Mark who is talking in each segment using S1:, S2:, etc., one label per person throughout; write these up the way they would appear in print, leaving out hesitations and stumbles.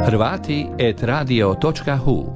S1: Hrvati@radio.hu.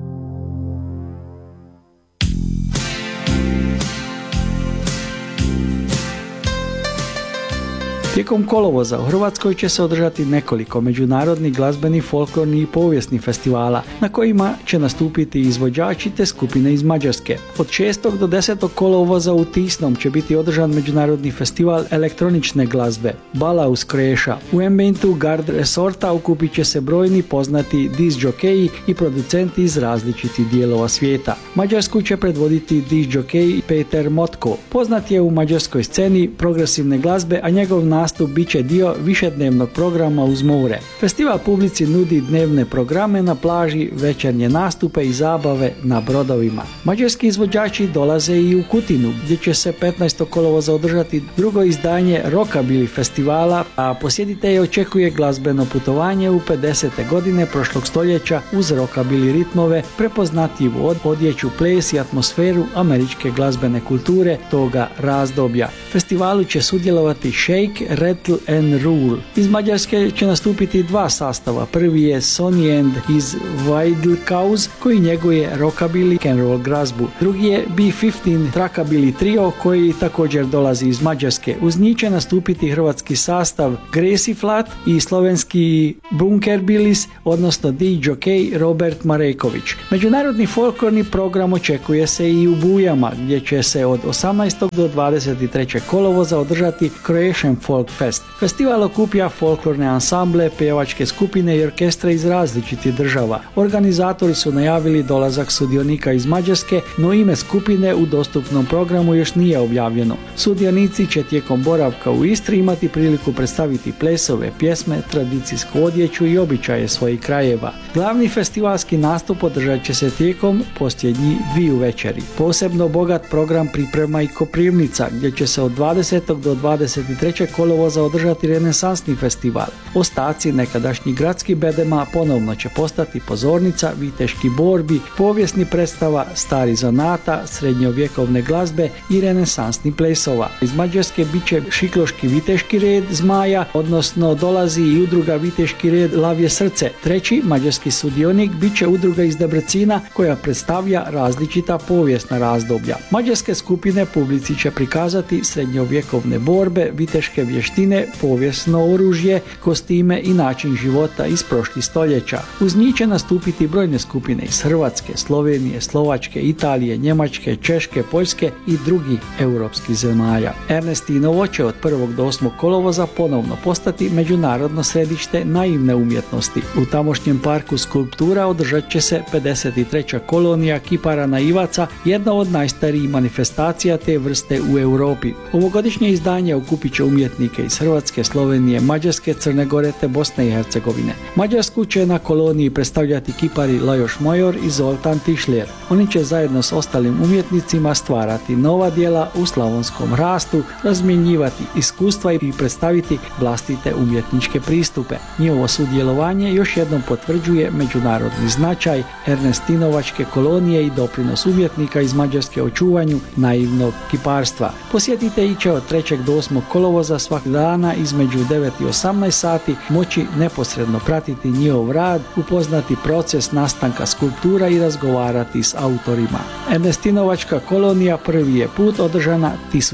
S2: Tijekom kolovoza u Hrvatskoj će se održati nekoliko međunarodnih glazbenih, folklornih i povijesnih festivala na kojima će nastupiti izvođači te skupine iz Mađarske. Od 6. do 10. kolovoza u Tisnom će biti održan međunarodni festival elektronične glazbe Balaus Kreša. U ambientu Gard Resorta okupit će se brojni poznati disc-jokeji i producenti iz različitih dijelova svijeta. Mađarsku će predvoditi disc-jokej Peter Motko. Poznat je u mađarskoj sceni progresivne glazbe, a njegov nastup bit će dio višednevnog programa uz more. Festival publici nudi dnevne programe na plaži, večernje nastupe i zabave na brodovima. Mađarski izvođači dolaze i u Kutinu, gdje će se 15. kolovoza održati drugo izdanje Rockabilly festivala, a posjetitelje očekuje glazbeno putovanje u 50. godine prošlog stoljeća uz rockabilly ritmove, prepoznatljivu odjeću, ples i atmosferu američke glazbene kulture toga razdoblja. Festivalu će sudjelovati Shake, Rattle and Rule. Iz Mađarske će nastupiti dva sastava. Prvi je Sonny End iz Vidlkaus koji njeguje rockabilly rock and roll glazbu. Drugi je B15 Trackabilly trio koji također dolazi iz Mađarske. Uz njih će nastupiti hrvatski sastav Gresiflat i slovenski Bunkerbillis, odnosno DJ Robert Mareković. Međunarodni folklorni program očekuje se i u Bujama, gdje će se od 18. do 23. kolovoza održati Croatian Folk Fest. Festival okuplja folklorne ansamble, pjevačke skupine i orkestre iz različitih država. Organizatori su najavili dolazak sudionika iz Mađarske, no ime skupine u dostupnom programu još nije objavljeno. Sudionici će tijekom boravka u Istri imati priliku predstaviti plesove, pjesme, tradicijsku odjeću i običaje svojih krajeva. Glavni festivalski nastup održat će se tijekom posljednjih dviju večeri. Posebno bogat program priprema i Koprivnica, gdje će se od 20. do 23. kolovoza održati renesansni festival. Ostaci nekadašnjih gradskih bedema ponovno će postati pozornica viteških borbi, povijesni predstava, stari zanata, srednjovjekovne glazbe i renesansni plesova. Iz Mađarske bit će Šikloški viteški red Zmaja, odnosno dolazi i udruga viteški red Lavje srce. Treći mađarski sudionik bit će udruga iz Debrecina koja predstavlja različita povijesna razdoblja. Mađarske skupine publici će prikazati srednjovjekovne borbe, viteške vještine, povijesno oružje, kostime i način života iz prošlih stoljeća. Uz njih će nastupiti brojne skupine iz Hrvatske, Slovenije, Slovačke, Italije, Njemačke, Češke, Poljske i drugih europskih zemalja. Ernestinovo će od 1. do 8. kolovoza ponovno postati međunarodno središte naivne umjetnosti. U tamošnjem parku skulptura održat će se 53. kolonija kipara naivaca, jedna od najstarijih manifestacija te vrste u Europi. Ovogodišnje izdanje okupit će umjetnike iz Hrvatske, Slovenije, Mađarske, Crne Gore te Bosne i Hercegovine. Mađarsku će na koloniji predstavljati kipari Lajoš Mojor i Zoltan Tišler. Oni će zajedno s ostalim umjetnicima stvarati nova djela u slavonskom rastu, razmjenjivati iskustva i predstaviti vlastite umjetničke pristupe. Njihovo sudjelovanje još jednom potvrđuje međunarodni značaj Ernestinovačke kolonije i doprinos umjetnika iz Mađarske očuvanju naivnog kiparstva. Posjetitelji će od 3. do 8. kolovoza svak dana između 9 i 18 sati moći neposredno pratiti njihov rad, upoznati proces nastanka skulptura i razgovarati s autorima. Ernestinovačka kolonija prvi je put održana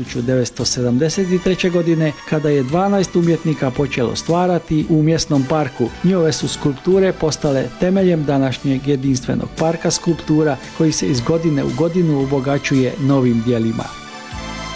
S2: 1973. godine kada je 12 umjetnika počelo stvarati u mjesnom parku. Njihove su skulpture postale temeljem današnjeg jedinstvenog parka skulptura koji se iz godine u godinu obogaćuje novim djelima.